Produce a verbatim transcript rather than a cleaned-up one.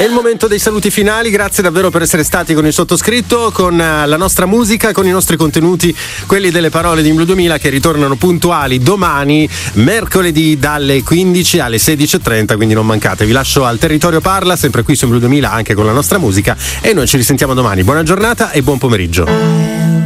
È il momento dei saluti finali, grazie davvero per essere stati con il sottoscritto, con la nostra musica, con i nostri contenuti, quelli delle parole di Blu duemila, che ritornano puntuali domani, mercoledì dalle quindici alle sedici e trenta, quindi non mancate. Vi lascio al Territorio Parla, sempre qui su Blu duemila, anche con la nostra musica, e noi ci risentiamo domani. Buona giornata e buon pomeriggio.